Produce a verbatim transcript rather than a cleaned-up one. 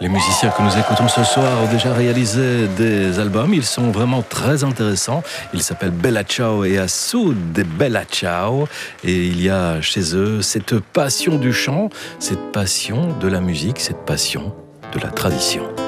Les musiciens que nous écoutons ce soir ont déjà réalisé des albums. Ils sont vraiment très intéressants. Ils s'appellent Bella Ciao et à Sud de Bella Ciao. Et il y a chez eux cette passion du chant, cette passion de la musique, cette passion de la tradition.